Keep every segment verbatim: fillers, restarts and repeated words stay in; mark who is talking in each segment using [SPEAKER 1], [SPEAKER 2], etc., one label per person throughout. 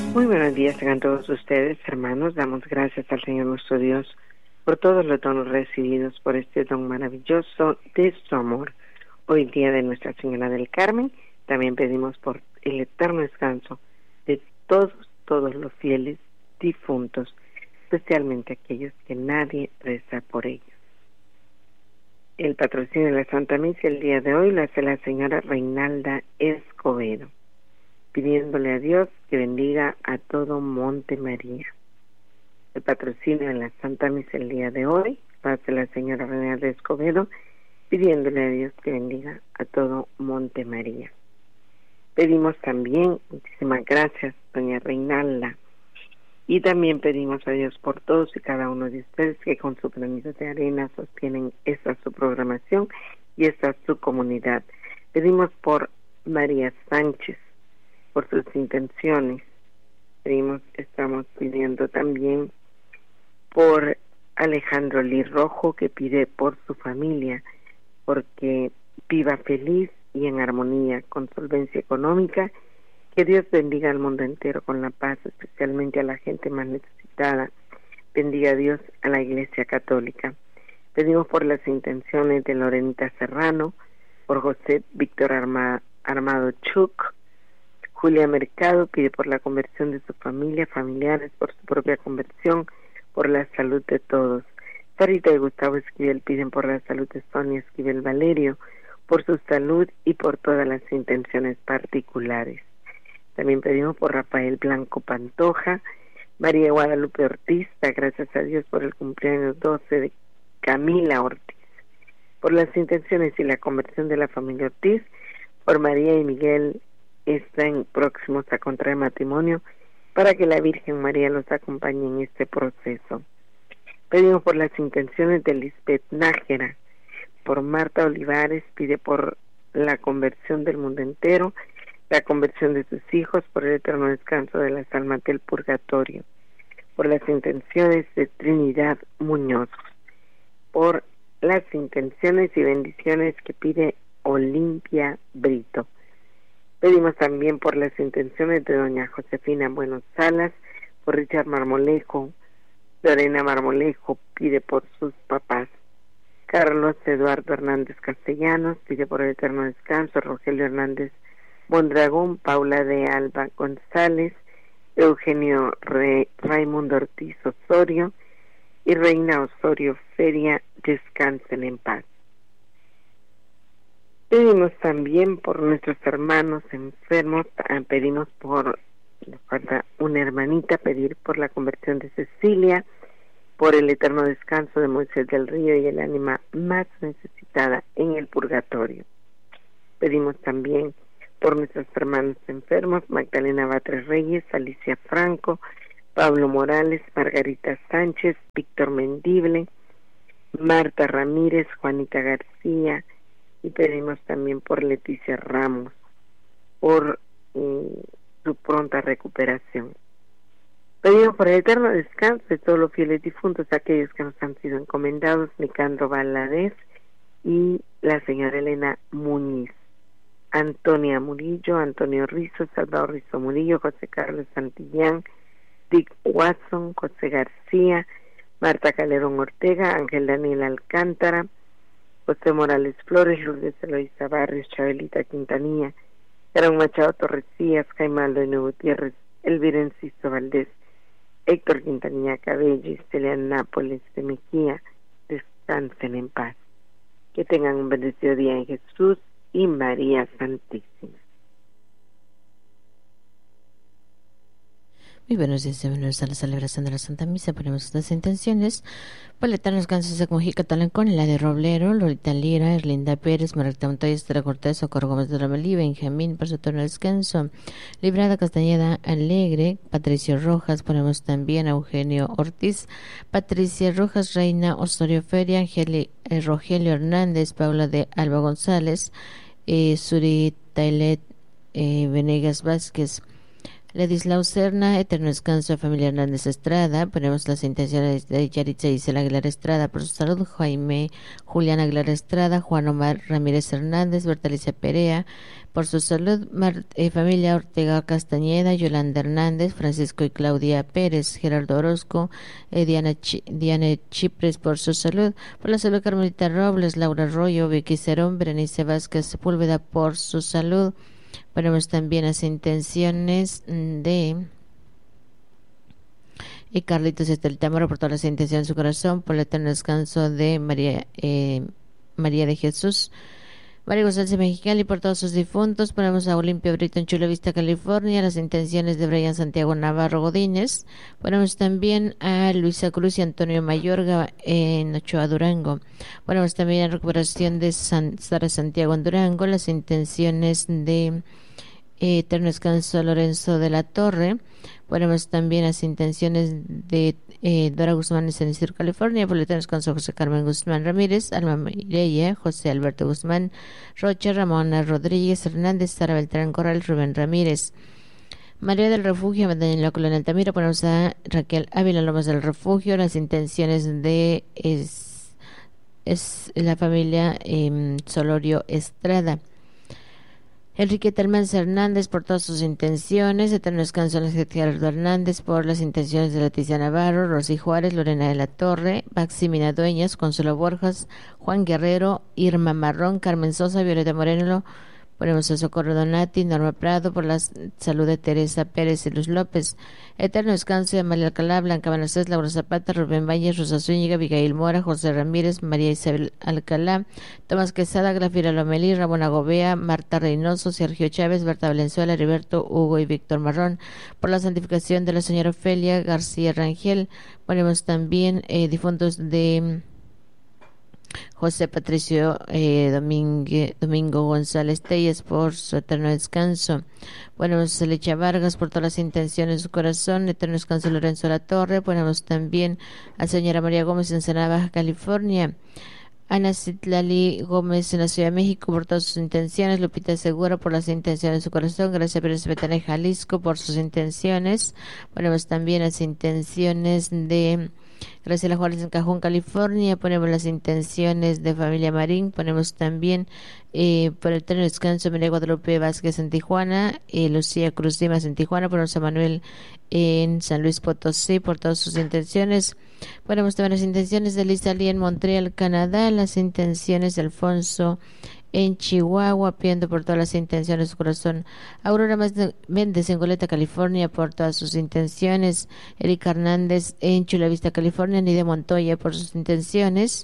[SPEAKER 1] Muy buenos días tengan todos ustedes, hermanos. Damos gracias al Señor nuestro Dios por todos los dones recibidos, por este don maravilloso de su amor. Hoy día de Nuestra Señora del Carmen, también pedimos por el eterno descanso de todos, todos los fieles difuntos, especialmente aquellos que nadie reza por ellos. El patrocinio de la Santa Misa el día de hoy lo hace la señora Reinalda Escobedo, pidiéndole a Dios que bendiga a todo Monte María. El patrocinio de la Santa Misa el día de hoy lo hace la señora Reinalda Escobedo, pidiéndole a Dios que bendiga a todo Monte María. Pedimos también, muchísimas gracias, doña Reinalda, y también pedimos a Dios por todos y cada uno de ustedes que con su granito de arena sostienen esta su programación y esta su comunidad. Pedimos por María Sánchez, por sus intenciones. Pedimos, estamos pidiendo también por Alejandro Lir Rojo, que pide por su familia, porque viva feliz y en armonía, con solvencia económica. Que Dios bendiga al mundo entero con la paz, especialmente a la gente más necesitada. Bendiga a Dios a la Iglesia Católica. Pedimos por las intenciones de Lorenita Serrano, por José Víctor Arma, Armado Chuc. Julia Mercado pide por la conversión de su familia, familiares, por su propia conversión, por la salud de todos. Sarita y Gustavo Esquivel piden por la salud de Sonia Esquivel Valerio, por su salud y por todas las intenciones particulares. También pedimos por Rafael Blanco Pantoja, María Guadalupe Ortiz, da gracias a Dios por el cumpleaños doce de Camila Ortiz, por las intenciones y la conversión de la familia Ortiz, por María y Miguel están próximos a contraer matrimonio, para que la Virgen María los acompañe en este proceso. Pedimos por las intenciones de Lisbeth Nájera, por Marta Olivares, pide por la conversión del mundo entero, la conversión de sus hijos, por el eterno descanso de las almas del purgatorio, por las intenciones de Trinidad Muñoz, por las intenciones y bendiciones que pide Olimpia Brito. Pedimos también por las intenciones de doña Josefina Buenos Salas, por Richard Marmolejo, Lorena Marmolejo pide por sus papás. Carlos Eduardo Hernández Castellanos pide por el eterno descanso, Rogelio Hernández Mondragón, Paula de Alba González, Eugenio Re, Raimundo Ortiz Osorio y Reina Osorio Feria, descansen en paz. Pedimos también por nuestros hermanos enfermos, pedimos por, le falta una hermanita, pedir por la conversión de Cecilia, por el eterno descanso de Moisés del Río y el ánima más necesitada en el purgatorio. Pedimos también por nuestros hermanos enfermos, Magdalena Batres Reyes, Alicia Franco, Pablo Morales, Margarita Sánchez, Víctor Mendible, Marta Ramírez, Juanita García, y pedimos también por Leticia Ramos, por eh, su pronta recuperación. Pedimos por el eterno descanso de todos los fieles difuntos, aquellos que nos han sido encomendados, Nicandro Valadez y la señora Elena Muñiz, Antonia Murillo, Antonio Rizo, Salvador Rizo Murillo, José Carlos Santillán, Dick Watson, José García, Marta Calderón Ortega, Ángel Daniel Alcántara, José Morales Flores, Lourdes Eloísa Barrios, Chabelita Quintanilla, Aaron Machado Torrecías, Jaime Aldo Gutiérrez, Elvira Enciso Valdés, Héctor Quintanilla Cabello, Celia Nápoles de Mejía, descansen en paz. Que tengan un bendecido día en Jesús y María Santísima.
[SPEAKER 2] Muy buenos días, bienvenidos a la celebración de la Santa Misa. Ponemos estas intenciones: Paletanos Gansos de Mojica Talancón, la de Roblero, Lolita Lira, Erlinda Pérez, Marta Montoya, Estela Cortés, Socorro Gómez de la Malí, Benjamín, por su turno de descanso, Librada Castañeda Alegre, Patricio Rojas. Ponemos también a Eugenio Ortiz, Patricia Rojas, Reina Osorio Feria, Angeli, eh, Rogelio Hernández, Paula de Alba González, eh, Suri Tailet eh, Venegas Vázquez, Ladislao Serna, eterno descanso de familia Hernández Estrada. Ponemos las intenciones de Yaritza Isela Aguilar Estrada por su salud, Jaime Julián Aguilar Estrada, Juan Omar Ramírez Hernández, Bertalicia Perea por su salud, Mar, eh, familia Ortega Castañeda, Yolanda Hernández, Francisco y Claudia Pérez, Gerardo Orozco, eh, Diana, Ch Diana Chipres por su salud, por la salud Carmelita Robles, Laura Arroyo, Vicky Cerón, Berenice Vázquez Sepúlveda por su salud. Ponemos también las intenciones de y Carlitos Esteltamoro por todas las intenciones de su corazón, por el eterno descanso de María eh, María de Jesús, María González Mexicali por todos sus difuntos. Ponemos a Olimpia Brito en Chula Vista, California, las intenciones de Brian Santiago Navarro Godínez. Ponemos también a Luisa Cruz y Antonio Mayorga en Ochoa, Durango. Ponemos también a recuperación de San, Sara Santiago en Durango, las intenciones de eh, eterno descanso Lorenzo de la Torre. Ponemos también las intenciones de eh, Dora Guzmán en San Isidro, California, por el eterno descanso José Carmen Guzmán Ramírez, Alma Mireya, José Alberto Guzmán Rocha, Ramona Rodríguez Hernández, Sara Beltrán Corral, Rubén Ramírez. María del Refugio, Magdalena La Colonia Altamira. Ponemos a Raquel Ávila Lomas del Refugio, las intenciones de es, es la familia eh, Solorio Estrada. Enriqueta Almanza Hernández por todas sus intenciones, eterno descanso en la Gerardo Hernández por las intenciones de Leticia Navarro, Rosy Juárez, Lorena de la Torre, Maximina Dueñas, Consuelo Borjas, Juan Guerrero, Irma Marrón, Carmen Sosa, Violeta Moreno. Ponemos a Socorro Donati, Norma Prado por la salud de Teresa Pérez y Luz López. Eterno descanso de María Alcalá, Blanca Manacés, Laura Zapata, Rubén Valles, Rosa Zúñiga, Abigail Mora, José Ramírez, María Isabel Alcalá, Tomás Quesada, Grafira Lomelí, Ramón Agobea, Marta Reynoso, Sergio Chávez, Berta Valenzuela, Heriberto Hugo y Víctor Marrón. Por la santificación de la señora Ofelia García Rangel. Ponemos también eh, difuntos de José Patricio eh, Domingue, Domingo González Telles por su eterno descanso. Ponemos a Lecha Vargas por todas las intenciones de su corazón, eterno descanso Lorenzo La Torre. Ponemos también a señora María Gómez en Ensenada, Baja California. Ana Citlali Gómez en la Ciudad de México por todas sus intenciones, Lupita Segura por las intenciones de su corazón, Gracia Pérez Betana Jalisco por sus intenciones. Ponemos también las intenciones de Graciela Juárez en Cajón, California. Ponemos las intenciones de familia Marín. Ponemos también eh, por el eterno descanso María Guadalupe Vázquez en Tijuana, eh, Lucía Cruz Dimas en Tijuana. Ponemos a Manuel en San Luis Potosí por todas sus intenciones. Ponemos también las intenciones de Lisa Lee en Montreal, Canadá, las intenciones de Alfonso en Chihuahua, pidiendo por todas las intenciones de su corazón. Aurora Méndez en Goleta, California, por todas sus intenciones. Erika Hernández en Chula Vista, California. Nidia Montoya por sus intenciones.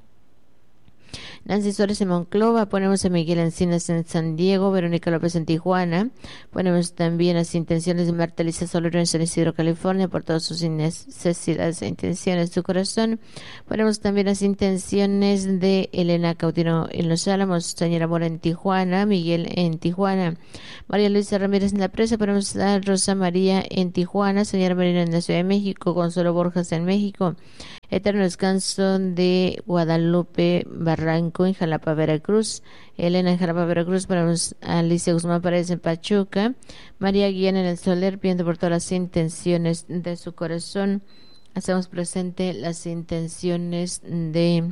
[SPEAKER 2] Nancy Suárez en Monclova. Ponemos a Miguel Encinas en San Diego, Verónica López en Tijuana. Ponemos también las intenciones de Marta Elisa Solero en San Isidro, California, por todas sus necesidades e intenciones de su corazón. Ponemos también las intenciones de Elena Cautino en Los Álamos, señora Mora en Tijuana, Miguel en Tijuana, María Luisa Ramírez en La Presa. Ponemos a Rosa María en Tijuana, señora Marina en la Ciudad de México, Consuelo Borjas en México. Eterno descanso de Guadalupe Barranco en Jalapa, Veracruz. Elena en Jalapa, Veracruz. Ponemos a Alicia Guzmán Paredes en Pachuca. María Guillén en El Soler, pidiendo por todas las intenciones de su corazón. Hacemos presente las intenciones de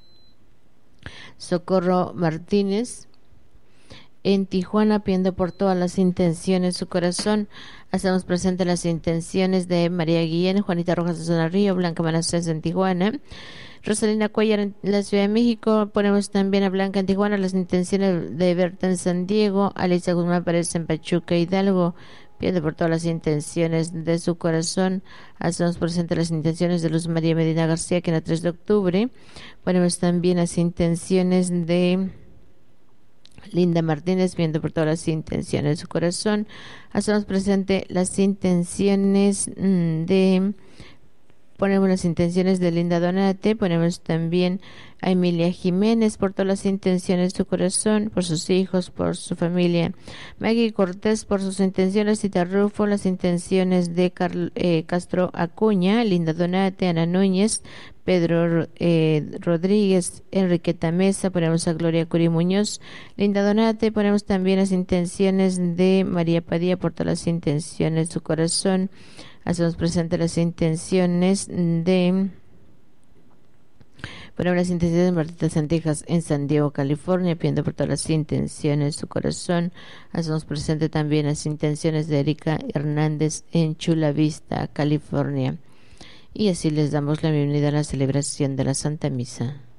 [SPEAKER 2] Socorro Martínez en Tijuana, pidiendo por todas las intenciones de su corazón. Hacemos presente las intenciones de María Guillén, Juanita Rojas de Zona Río, Blanca Manacés en Tijuana, Rosalina Cuellar en la Ciudad de México. Ponemos también a Blanca en Tijuana, las intenciones de Berta en San Diego, Alicia Guzmán Pérez en Pachuca, Hidalgo, pidiendo por todas las intenciones de su corazón. Hacemos presente las intenciones de Luz María Medina García, que en el tres de octubre. Ponemos también las intenciones de Linda Martínez, viendo por todas las intenciones de su corazón. Hacemos presente las intenciones mmm, de ponemos las intenciones de Linda Donate. Ponemos también a Emilia Jiménez por todas las intenciones de su corazón, por sus hijos, por su familia. Maggie Cortés por sus intenciones. Tita Rufo, las intenciones de Carl, eh, Castro Acuña, Linda Donate, Ana Núñez, Pedro eh, Rodríguez, Enriqueta Mesa, ponemos a Gloria Curi Muñoz, Linda Donate, ponemos también las intenciones de María Padilla por todas las intenciones de su corazón, hacemos presente las intenciones de ponemos las intenciones de Martita Santijas en San Diego, California, pidiendo por todas las intenciones de su corazón, hacemos presente también las intenciones de Erika Hernández en Chula Vista, California. Y así les damos la bienvenida a la celebración de la Santa Misa.